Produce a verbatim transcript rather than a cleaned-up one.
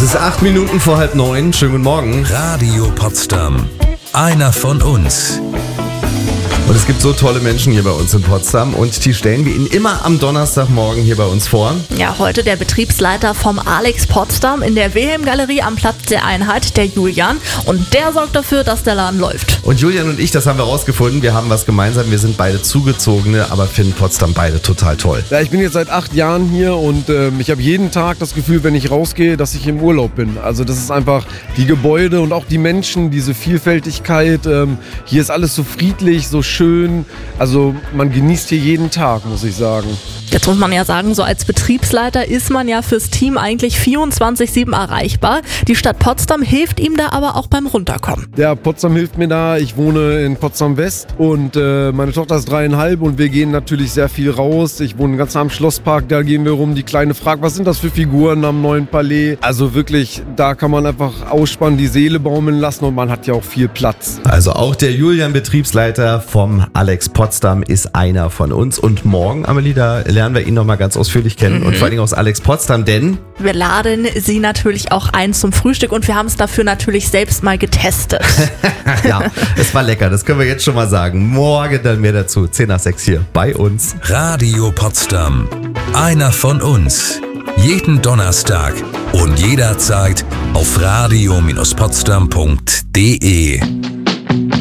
ist acht Minuten vor halb neun. Schönen guten Morgen. Radio Potsdam. Einer von uns. Und es gibt so tolle Menschen hier bei uns in Potsdam und die stellen wir Ihnen immer am Donnerstagmorgen hier bei uns vor. Ja, heute der Betriebsleiter vom Alex Potsdam in der Wilhelm-Galerie am Platz der Einheit, der Julian. Und der sorgt dafür, dass der Laden läuft. Und Julian und ich, das haben wir rausgefunden, wir haben was gemeinsam. Wir sind beide Zugezogene, aber finden Potsdam beide total toll. Ja, ich bin jetzt seit acht Jahren hier und äh, ich habe jeden Tag das Gefühl, wenn ich rausgehe, dass ich im Urlaub bin. Also das ist einfach die Gebäude und auch die Menschen, diese Vielfältigkeit. Ähm, hier ist alles so friedlich, so schön. Also man genießt hier jeden Tag, muss ich sagen. Jetzt muss man ja sagen, so als Betriebsleiter ist man ja fürs Team eigentlich vierundzwanzig sieben erreichbar. Die Stadt Potsdam hilft ihm da aber auch beim Runterkommen. Ja, Potsdam hilft mir da. Ich wohne in Potsdam West und äh, meine Tochter ist dreieinhalb und wir gehen natürlich sehr viel raus. Ich wohne ganz nah am Schlosspark, da gehen wir rum. Die Kleine fragt, was sind das für Figuren am neuen Palais? Also wirklich, da kann man einfach ausspannen, die Seele baumeln lassen und man hat ja auch viel Platz. Also auch der Julian, Betriebsleiter vom Alex Potsdam, ist einer von uns. Und morgen, Amelie, da lernen wir ihn nochmal ganz ausführlich kennen mhm. und vor allem aus Alex Potsdam, denn wir laden Sie natürlich auch ein zum Frühstück und wir haben es dafür natürlich selbst mal getestet. Ja, es war lecker, das können wir jetzt schon mal sagen. Morgen dann mehr dazu, zehn nach sechs hier bei uns. Radio Potsdam. Einer von uns. Jeden Donnerstag und jederzeit auf radio Bindestrich potsdam punkt de.